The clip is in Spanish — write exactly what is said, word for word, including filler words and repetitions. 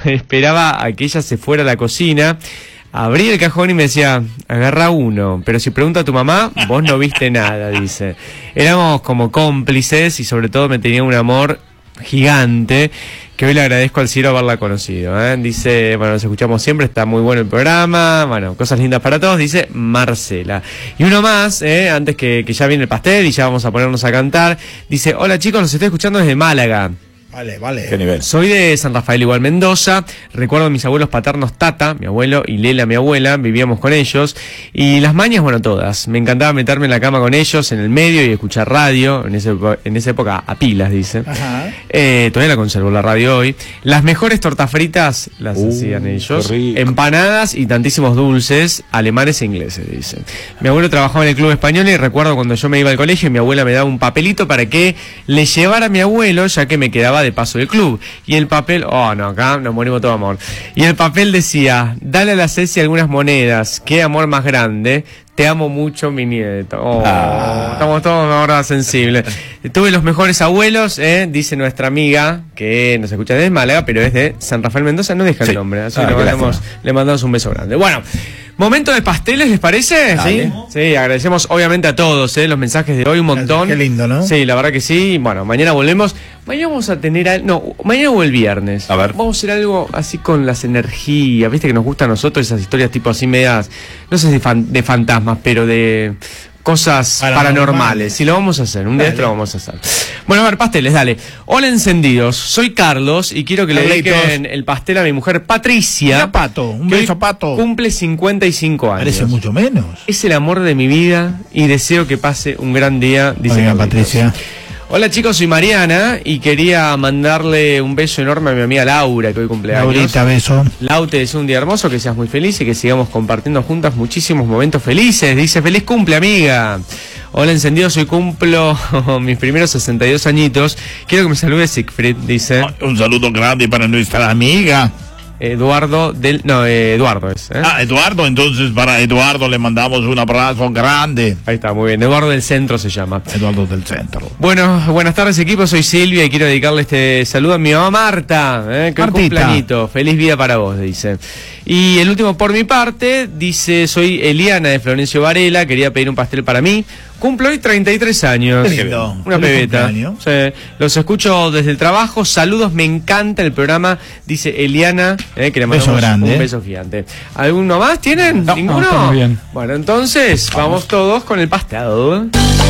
esperaba a que ella se fuera a la cocina. Abrí el cajón y me decía, agarra uno, pero si pregunta a tu mamá, vos no viste nada, dice. Éramos como cómplices y sobre todo me tenía un amor gigante, que hoy le agradezco al cielo haberla conocido, ¿eh? Dice, bueno, nos escuchamos siempre, está muy bueno el programa, bueno, cosas lindas para todos, dice Marcela. Y uno más, ¿eh? Antes que, que ya viene el pastel y ya vamos a ponernos a cantar, dice, hola chicos, los estoy escuchando desde Málaga. Vale, vale. ¿Qué nivel? Soy de San Rafael, igual Mendoza. Recuerdo a mis abuelos paternos Tata, mi abuelo, y Lela, mi abuela. Vivíamos con ellos. Y las mañas, bueno, todas. Me encantaba meterme en la cama con ellos, en el medio, y escuchar radio. En, ese, en esa época, a pilas, dice. Ajá. Eh, todavía la conservo, la radio hoy. Las mejores tortas fritas las uh, hacían ellos. Empanadas y tantísimos dulces, alemanes e ingleses, dice. Mi abuelo trabajaba en el club español y recuerdo cuando yo me iba al colegio, mi abuela me daba un papelito para que le llevara a mi abuelo, ya que me quedaba de paso del club. Y el papel, oh no, acá nos morimos todo amor. Y el papel decía, dale a la Ceci algunas monedas, qué amor más grande, te amo mucho mi nieto. Oh, ah. Estamos todos ahora sensibles. Tuve los mejores abuelos, eh, dice nuestra amiga, que nos escucha desde Málaga, pero es de San Rafael Mendoza, no deja sí. el nombre, así ah, que le mandamos, le mandamos un beso grande. Bueno, momento de pasteles, ¿les parece? Sí, sí, agradecemos obviamente a todos, eh, los mensajes de hoy, un montón. Qué lindo, ¿no? Sí, la verdad que sí. Bueno, mañana volvemos. Mañana vamos a tener, al... no, mañana o el viernes. A ver. Vamos a hacer algo así con las energías, viste que nos gusta a nosotros esas historias tipo así medias, no sé si fan... de fantasmas, pero de cosas paranormales. paranormales. Sí, lo vamos a hacer, un día esto lo vamos a hacer. Bueno, a ver, pasteles, dale. Hola encendidos, soy Carlos y quiero que le dediquen el pastel a mi mujer Patricia. Mira, Pato, un beso, Pato. Cumple cincuenta y cinco años. Parece mucho menos. Es el amor de mi vida y deseo que pase un gran día, dice Oiga, Patricia. Hola chicos, soy Mariana y quería mandarle un beso enorme a mi amiga Laura, que hoy cumpleaños. Laurita, beso. Lau, te deseo un día hermoso, que seas muy feliz y que sigamos compartiendo juntas muchísimos momentos felices. Dice, feliz cumple, amiga. Hola encendidos, hoy cumplo mis primeros sesenta y dos añitos. Quiero que me salude Siegfried, dice. Un saludo grande para nuestra amiga. Eduardo del... No, eh, Eduardo es. ¿eh? Ah, Eduardo, entonces para Eduardo le mandamos un abrazo grande. Ahí está, muy bien. Eduardo del Centro se llama. Eduardo del Centro. Bueno, buenas tardes equipo, soy Silvia y quiero dedicarle este saludo a mi mamá Marta, ¿eh? que cumpleañito. Feliz vida para vos, dice. Y el último por mi parte, dice, soy Eliana de Florencio Varela, quería pedir un pastel para mí. Cumplo hoy treinta y tres años. Qué lindo. Una pebeta. Sí. Los escucho desde el trabajo. Saludos, me encanta el programa, dice Eliana, eh, que le mandamos beso grande. un beso gigante. ¿Alguno más tienen? No, ¿Ninguno? No, bien. Bueno, entonces, vamos, vamos todos con el pastel.